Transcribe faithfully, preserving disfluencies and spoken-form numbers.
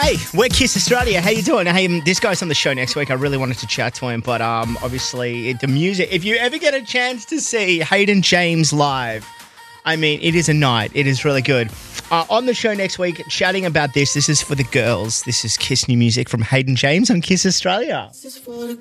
Hey, we're Kiss Australia. How you doing? Hey, um, this guy's on the show next week. I really wanted to chat to him, but um, obviously it, the music. If you ever get a chance to see Hayden James live, I mean, it is a night. It is really good. Uh, on the show next week, chatting about this. This is for the girls. This is Kiss New Music from Hayden James on Kiss Australia.